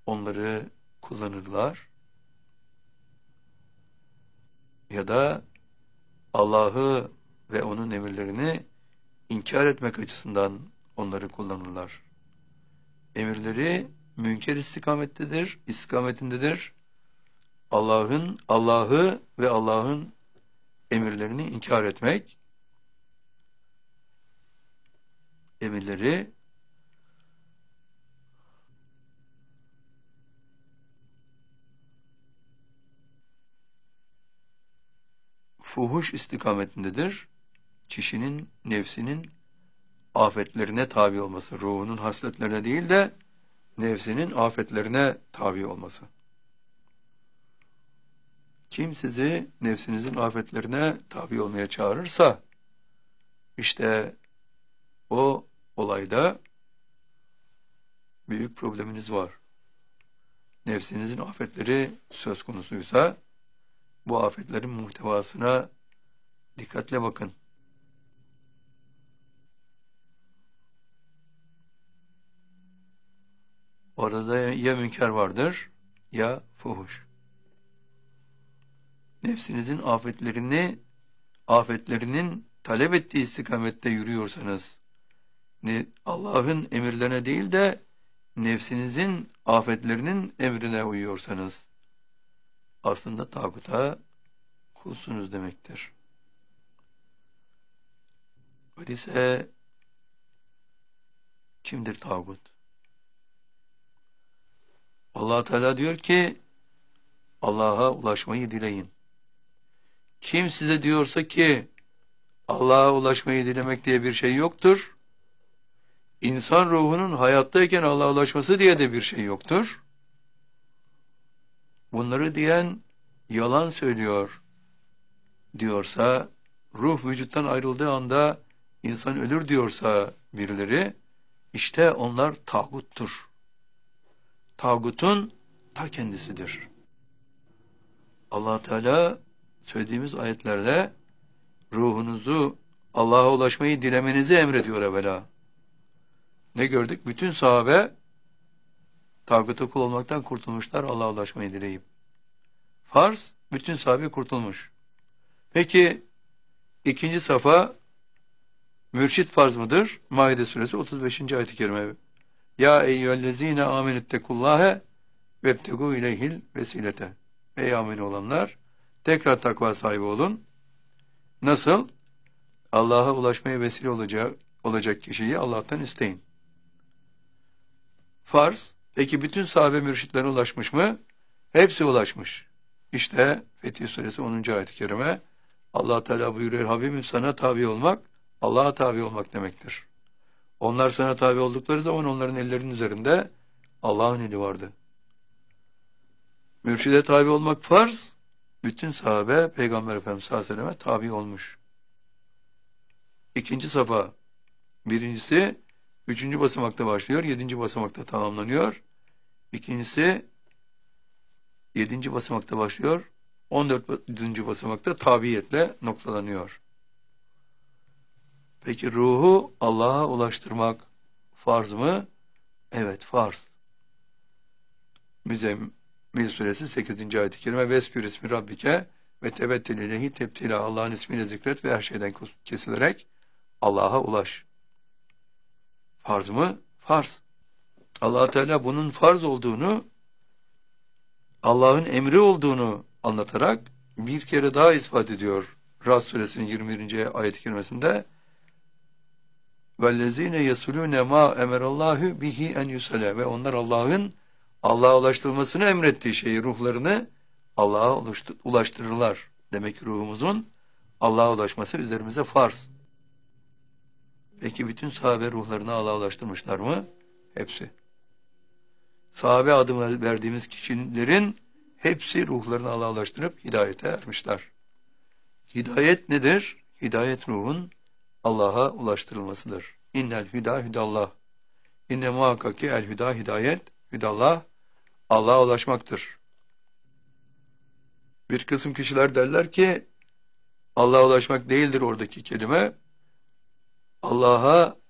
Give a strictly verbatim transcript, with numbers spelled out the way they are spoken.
onları kullanırlar ya da Allah'ı ve onun emirlerini inkar etmek açısından onları kullanırlar. Emirleri münker istikamettedir, istikametindedir. Allah'ın Allah'ı ve Allah'ın emirlerini inkar etmek, emirleri fuhuş istikametindedir. Kişinin nefsinin afetlerine tabi olması, ruhunun hasletlerine değil de nefsinin afetlerine tabi olması. Kim sizi nefsinizin afetlerine tabi olmaya çağırırsa, işte o olayda büyük probleminiz var. Nefsinizin afetleri söz konusuysa, bu afetlerin muhtevasına dikkatle bakın. Orada ya münker vardır, ya fuhuş. Nefsinizin afetlerini, afetlerinin talep ettiği istikamette yürüyorsanız, Allah'ın emirlerine değil de nefsinizin afetlerinin emrine uyuyorsanız, aslında tağuta kulsunuz demektir. Öyleyse kimdir tağut? Allah Teala diyor ki, Allah'a ulaşmayı dileyin. Kim size diyorsa ki, Allah'a ulaşmayı dilemek diye bir şey yoktur, İnsan ruhunun hayattayken Allah'a ulaşması diye de bir şey yoktur, bunları diyen yalan söylüyor diyorsa, ruh vücuttan ayrıldığı anda insan ölür diyorsa birileri, işte onlar tağuttur. Tağutun ta kendisidir. Allah Teala söylediğimiz ayetlerle ruhunuzu Allah'a ulaşmayı dilemenizi emrediyor evvela. Ne gördük? Bütün sahabe tağuta kul olmaktan kurtulmuşlar Allah'a ulaşmayı dileyip. Farz, bütün sahabe kurtulmuş. Peki ikinci safa mürşit farz mıdır? Maide suresi otuz beşinci ayet-i kerime. Ya eyyühellezine amenüttekullâhe vebtegû ileyhil vesilete. Ey amin olanlar, tekrar takva sahibi olun. Nasıl? Allah'a ulaşmaya vesile olacak, olacak kişiyi Allah'tan isteyin. Farz. Peki bütün sahabe mürşitlerine ulaşmış mı? Hepsi ulaşmış. İşte Fetih suresi onuncu ayet-i kerime. Allah Teala buyuruyor, Habibim sana tabi olmak, Allah'a tabi olmak demektir. Onlar sana tabi oldukları zaman onların ellerinin üzerinde Allah'ın eli vardı. Mürşide tabi olmak farz, bütün sahabe Peygamber Efendimiz sallallahu aleyhi ve selleme tabi olmuş. İkinci safa, birincisi üçüncü basamakta başlıyor, yedinci basamakta tamamlanıyor. İkincisi yedinci basamakta başlıyor, on dördüncü basamakta tabiiyetle noktalanıyor. Peki ruhu Allah'a ulaştırmak farz mı? Evet, farz. Müzzemmil suresi sekizinci ayet-i kerime veskür ismi rabbike ve tebettel ileyhi tebtila. Allah'ın ismiyle zikret ve her şeyden kesilerek Allah'a ulaş. Farz mı? Farz. Allah Teala bunun farz olduğunu, Allah'ın emri olduğunu anlatarak bir kere daha ispat ediyor. Ra'd suresinin yirmi birinci ayet-i kerimesinde وَالَّذ۪ينَ يَسُلُونَ مَا اَمَرَ اللّٰهُ بِهِ اَنْ يُسَلَى ve onlar Allah'ın Allah'a ulaştırılmasını emrettiği şeyi, ruhlarını Allah'a ulaştırırlar. Demek ki ruhumuzun Allah'a ulaşması üzerimize farz. Peki bütün sahabe ruhlarını Allah'a ulaştırmışlar mı? Hepsi. Sahabe adını verdiğimiz kişilerin hepsi ruhlarını Allah'a ulaştırıp hidayete ermişler. Hidayet nedir? Hidayet ruhun Allah'a ulaştırılmasıdır. İnnel hüda hüdallah. İnne muhakkaki el hüda hidayet, hüdallah Allah'a ulaşmaktır. Bir kısım kişiler derler ki Allah'a ulaşmak değildir oradaki kelime. Allah'a